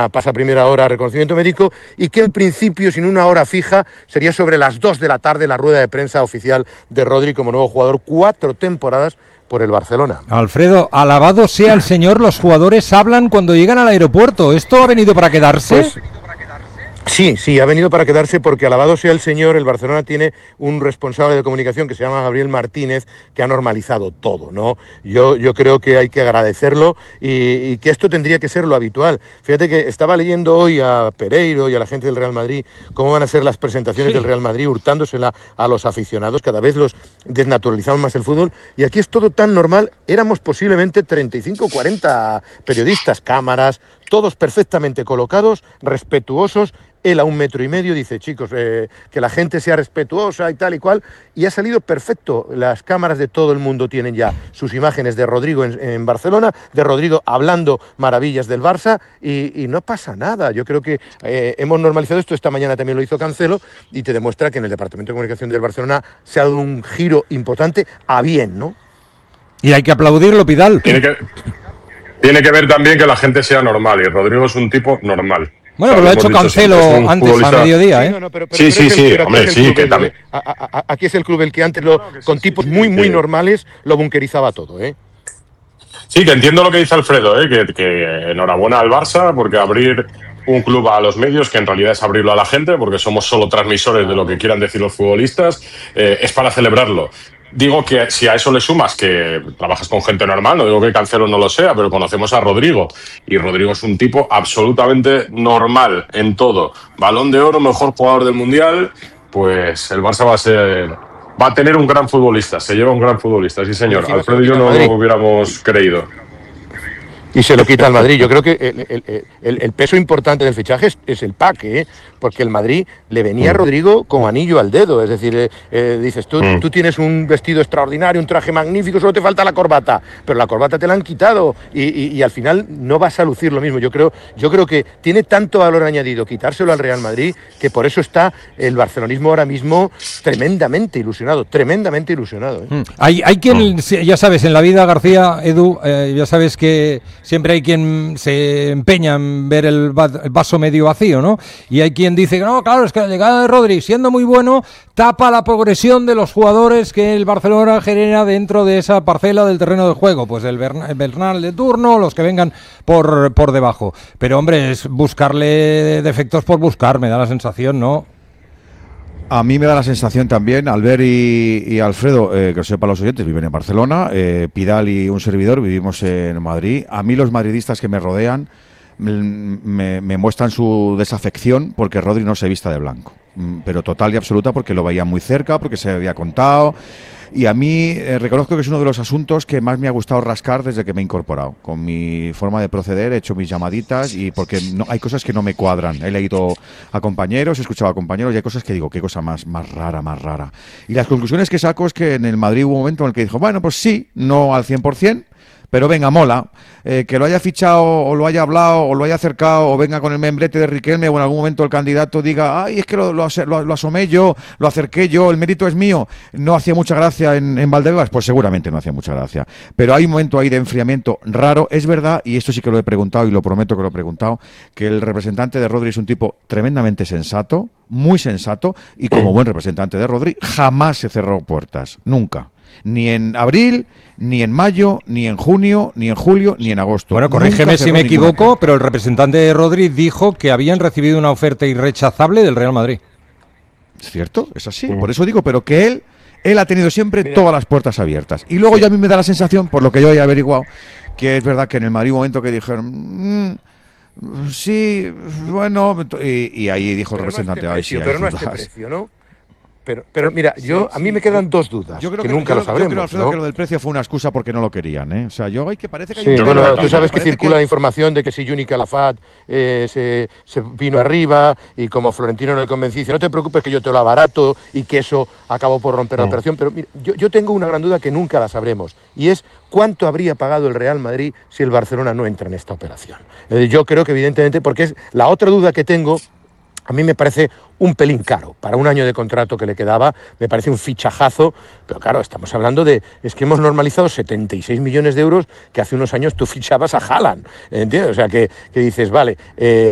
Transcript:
pasa a primera hora reconocimiento médico, y que en principio, sin una hora fija, sería sobre las 2 de la tarde la rueda de prensa oficial de Rodri como nuevo jugador, 4 temporadas por el Barcelona. Alfredo, alabado sea el Señor, los jugadores hablan cuando llegan al aeropuerto. ¿Esto ha venido para quedarse? Pues, sí, ha venido para quedarse porque, alabado sea el Señor, el Barcelona tiene un responsable de comunicación que se llama Gabriel Martínez, que ha normalizado todo, ¿no? Yo creo que hay que agradecerlo y que esto tendría que ser lo habitual. Fíjate que estaba leyendo hoy a Pereiro y a la gente del Real Madrid cómo van a ser las presentaciones del Real Madrid, hurtándosela a los aficionados, cada vez los desnaturalizamos más el fútbol, y aquí es todo tan normal. Éramos posiblemente 35 o 40 periodistas, cámaras, todos perfectamente colocados, respetuosos. Él a 1,5 metros dice, chicos, que la gente sea respetuosa y tal y cual, y ha salido perfecto. Las cámaras de todo el mundo tienen ya sus imágenes de Rodrigo en Barcelona, de Rodrigo hablando maravillas del Barça, y no pasa nada. Yo creo que hemos normalizado esto. Esta mañana también lo hizo Cancelo, y te demuestra que en el Departamento de Comunicación del Barcelona se ha dado un giro importante a bien, ¿no? Y hay que aplaudirlo, Pidal. Tiene que ver también que la gente sea normal, y Rodrigo es un tipo normal. Bueno, pero lo ha hecho Cancelo antes, a mediodía, ¿eh? Sí, hombre, sí, que también. Aquí es el club el que antes, con tipos muy normales, lo bunkerizaba todo, ¿eh? Sí, que entiendo lo que dice Alfredo, que enhorabuena al Barça, porque abrir un club a los medios, que en realidad es abrirlo a la gente, porque somos solo transmisores de lo que quieran decir los futbolistas, es para celebrarlo. Digo que si a eso le sumas que trabajas con gente normal, no digo que Cancelo no lo sea, pero conocemos a Rodrigo, y Rodrigo es un tipo absolutamente normal en todo. Balón de Oro, mejor jugador del Mundial, pues el Barça va a tener un gran futbolista, se lleva un gran futbolista, sí señor. Alfredo y yo no lo hubiéramos creído. Y se lo quita al Madrid. Yo creo que el peso importante del fichaje es el pack, ¿eh? Porque el Madrid le venía a Rodrigo con anillo al dedo. Es decir, dices, tú tienes un vestido extraordinario, un traje magnífico, solo te falta la corbata, pero la corbata te la han quitado, y al final no vas a lucir lo mismo. Yo creo que tiene tanto valor añadido quitárselo al Real Madrid, que por eso está el barcelonismo ahora mismo tremendamente ilusionado, ¿eh? Hay quien, ya sabes, en la vida, García, Edu, ya sabes que siempre hay quien se empeña en ver el vaso medio vacío, ¿no? Y hay quien dice, no, claro, es que la llegada de Rodri, siendo muy bueno, tapa la progresión de los jugadores que el Barcelona genera dentro de esa parcela del terreno de juego. Pues el Bernal de turno, los que vengan por debajo. Pero, hombre, es buscarle defectos por buscar, me da la sensación, ¿no? A mí me da la sensación también, Albert y Alfredo, que lo sepan los oyentes, viven en Barcelona, Pidal y un servidor vivimos en Madrid. A mí los madridistas que me rodean me muestran su desafección porque Rodri no se vista de blanco, pero total y absoluta, porque lo veía muy cerca, porque se había contado. Y a mí reconozco que es uno de los asuntos que más me ha gustado rascar desde que me he incorporado. Con mi forma de proceder he hecho mis llamaditas, y porque hay cosas que no me cuadran. He leído a compañeros, he escuchado a compañeros, y hay cosas que digo, qué cosa más rara. Y las conclusiones que saco es que en el Madrid hubo un momento en el que dijo, bueno, pues sí, no al 100%, pero venga, mola, que lo haya fichado o lo haya hablado o lo haya acercado o venga con el membrete de Riquelme, o en algún momento el candidato diga, ay, es que lo asomé yo, lo acerqué yo, el mérito es mío. No hacía mucha gracia en Valdebebas, pues seguramente no hacía mucha gracia. Pero hay un momento ahí de enfriamiento raro. Es verdad, y esto sí que lo he preguntado y lo prometo que lo he preguntado, que el representante de Rodri es un tipo tremendamente sensato, muy sensato, y como buen representante de Rodri jamás se cerró puertas, nunca. Ni en abril, ni en mayo, ni en junio, ni en julio, ni en agosto. Bueno, corrígeme si me equivoco, pero el representante de Rodri dijo que habían recibido una oferta irrechazable del Real Madrid. ¿Es cierto? Es así. Por eso digo, pero que él ha tenido siempre todas las puertas abiertas. Y luego ya a mí me da la sensación, por lo que yo he averiguado, que es verdad que en el Madrid un momento que dijeron... sí, bueno... Y ahí dijo el representante... Pero no a este precio, ¿no? Pero mira, a mí me quedan dos dudas, yo creo que nunca lo sabremos. Yo creo, Alfredo, ¿no? que lo del precio fue una excusa porque no lo querían, ¿eh? O sea, parece que hay tú sabes que circula la información de que si Juni Calafat se vino arriba, y como Florentino no le convenció, dice, no te preocupes que yo te lo abarato, y que eso acabó por romper la operación. Pero mira, yo tengo una gran duda que nunca la sabremos, y es cuánto habría pagado el Real Madrid si el Barcelona no entra en esta operación. Yo creo que evidentemente, porque es la otra duda que tengo. A mí me parece un pelín caro. Para un año de contrato que le quedaba, me parece un fichajazo. Pero claro, estamos hablando es que hemos normalizado 76 millones de euros que hace unos años tú fichabas a Haaland, ¿entiendes? O sea, que dices, vale...